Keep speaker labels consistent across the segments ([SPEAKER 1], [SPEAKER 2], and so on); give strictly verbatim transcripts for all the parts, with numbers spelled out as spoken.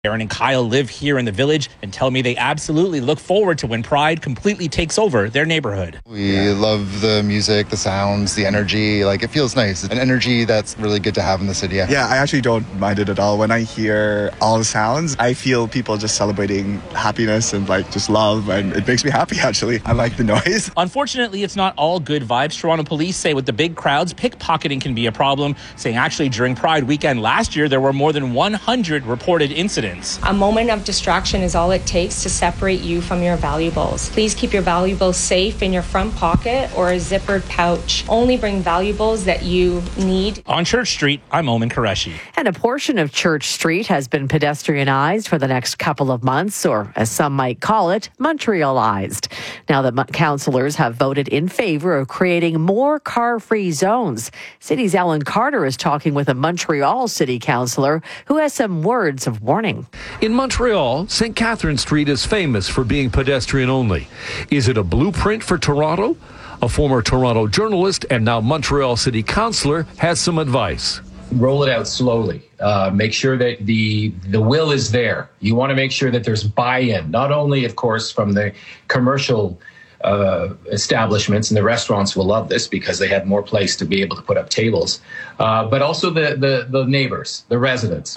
[SPEAKER 1] Aaron and Kyle live here in the village and tell me they absolutely look forward to when Pride completely takes over their neighborhood.
[SPEAKER 2] We yeah. love the music, the sounds, the energy. Like, it feels nice. An energy that's really good to have in the city.
[SPEAKER 3] Yeah. yeah, I actually don't mind it at all. When I hear all the sounds, I feel people just celebrating happiness and like just love, and it makes me happy, actually. I like the noise.
[SPEAKER 1] Unfortunately, it's not all good vibes. Toronto police say with the big crowds, pickpocketing can be a problem, saying actually during Pride weekend last year, there were more than one hundred reported incidents.
[SPEAKER 4] A moment of distraction is all it takes to separate you from your valuables. Please keep your valuables safe in your front pocket or a zippered pouch. Only bring valuables that you need.
[SPEAKER 1] On Church Street, I'm Omen Qureshi.
[SPEAKER 5] And a portion of Church Street has been pedestrianized for the next couple of months, or as some might call it, Montrealized. Now that councillors have voted in favor of creating more car-free zones. City's Ellen Carter is talking with a Montreal city councillor who has some words of warning.
[SPEAKER 6] In Montreal, Saint Catherine Street is famous for being pedestrian only. Is it a blueprint for Toronto? A former Toronto journalist and now Montreal City Councillor has some advice.
[SPEAKER 7] Roll it out slowly. Uh, make sure that the the will is there. You want to make sure that there's buy-in, not only, of course, from the commercial Uh, establishments, and the restaurants will love this because they have more place to be able to put up tables, uh, but also the, the, the neighbors, the residents.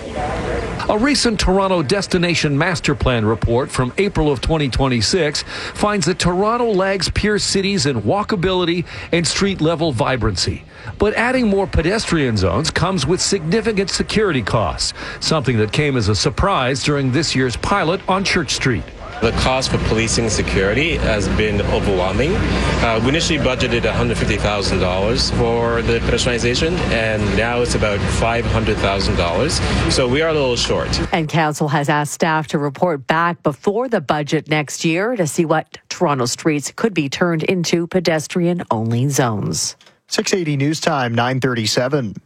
[SPEAKER 6] A recent Toronto Destination Master Plan report from April of twenty twenty-six finds that Toronto lags peer cities in walkability and street-level vibrancy. But adding more pedestrian zones comes with significant security costs, something that came as a surprise during this year's pilot on Church Street.
[SPEAKER 8] The cost for policing security has been overwhelming. Uh, we initially budgeted one hundred fifty thousand dollars for the pedestrianization, and now it's about five hundred thousand dollars. So we are a little short.
[SPEAKER 5] And council has asked staff to report back before the budget next year to see what Toronto streets could be turned into pedestrian-only zones.
[SPEAKER 9] six eighty News Time, nine thirty-seven.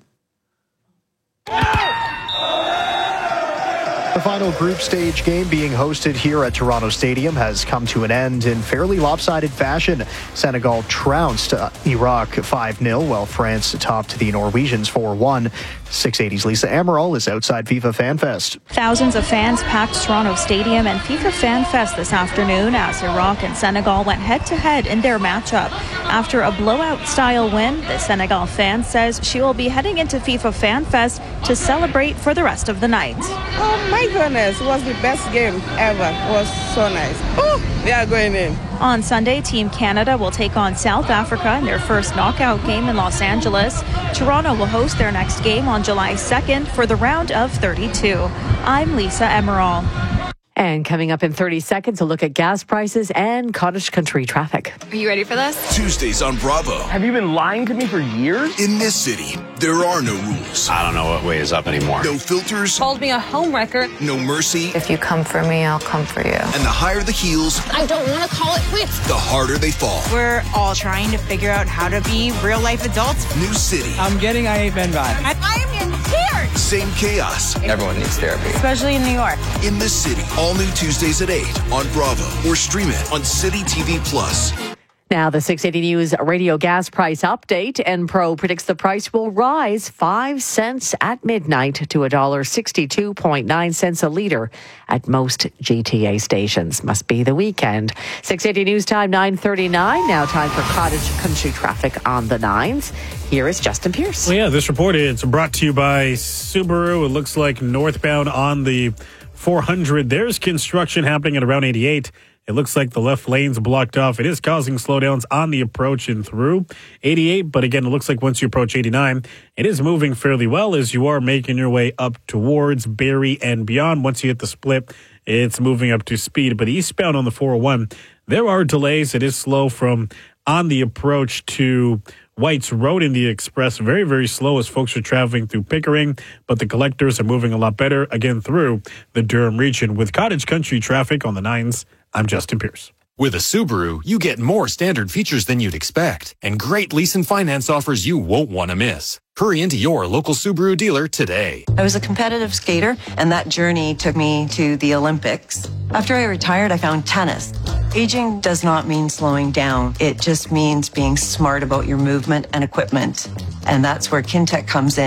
[SPEAKER 9] The final group stage game being hosted here at Toronto Stadium has come to an end in fairly lopsided fashion. Senegal trounced uh, Iraq five nil, while France topped the Norwegians four one. six eighty's Lisa Amaral is outside FIFA Fan Fest.
[SPEAKER 10] Thousands of fans packed Toronto Stadium and FIFA Fan Fest this afternoon as Iraq and Senegal went head-to-head in their matchup. After a blowout-style win, the Senegal fan says she will be heading into FIFA Fan Fest to celebrate for the rest of the night.
[SPEAKER 11] Oh my goodness, it was the best game ever. It was so nice. Oh, we are going in.
[SPEAKER 10] On Sunday, Team Canada will take on South Africa in their first knockout game in Los Angeles. Toronto will host their next game on July second for the round of thirty-two. I'm Lisa Emerald.
[SPEAKER 5] And coming up in thirty seconds, a look at gas prices and cottage country traffic.
[SPEAKER 12] Are you ready for this?
[SPEAKER 13] Tuesdays on Bravo.
[SPEAKER 14] Have you been lying to me for years?
[SPEAKER 13] In this city, there are no rules.
[SPEAKER 15] I don't know what way is up anymore.
[SPEAKER 13] No filters.
[SPEAKER 12] Called me a homewrecker.
[SPEAKER 13] No mercy.
[SPEAKER 16] If you come for me, I'll come for you.
[SPEAKER 13] And the higher the heels,
[SPEAKER 12] I don't want to call it quits.
[SPEAKER 13] The harder they fall.
[SPEAKER 17] We're all trying to figure out how to be real life adults.
[SPEAKER 13] New city.
[SPEAKER 18] I'm getting I hate Ben vibes.
[SPEAKER 17] I am in tears.
[SPEAKER 13] Same chaos.
[SPEAKER 15] Everyone needs therapy.
[SPEAKER 17] Especially in New York.
[SPEAKER 13] In this city, all new Tuesdays at eight on Bravo, or stream it on City T V Plus.
[SPEAKER 5] Now, the six eighty News radio gas price update. Enpro predicts the price will rise five cents at midnight to one dollar sixty-two point nine cents a litre at most G T A stations. Must be the weekend. six eighty News Time, nine thirty-nine. Now time for cottage country traffic on the nines. Here is Justin Pierce.
[SPEAKER 19] Well, yeah, this report is brought to you by Subaru. It looks like northbound on the four hundred, there's construction happening at around eighty-eight. It looks like the left lane's blocked off. It is causing slowdowns on the approach and through eighty-eight. But again, it looks like once you approach eighty-nine, it is moving fairly well as you are making your way up towards Barrie and beyond. Once you hit the split, it's moving up to speed. But eastbound on the four oh one, there are delays. It is slow from on the approach to White's Road in the Express. Very, very slow as folks are traveling through Pickering, but the collectors are moving a lot better, again, through the Durham region. With cottage country traffic on the nines, I'm Justin Pierce.
[SPEAKER 20] With a Subaru, you get more standard features than you'd expect, and great lease and finance offers you won't want to miss. Hurry into your local Subaru dealer today.
[SPEAKER 21] I was a competitive skater, and that journey took me to the Olympics. After I retired, I found tennis. Aging does not mean slowing down. It just means being smart about your movement and equipment. And that's where Kintec comes in.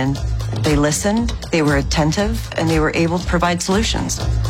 [SPEAKER 21] They listened, they were attentive, and they were able to provide solutions.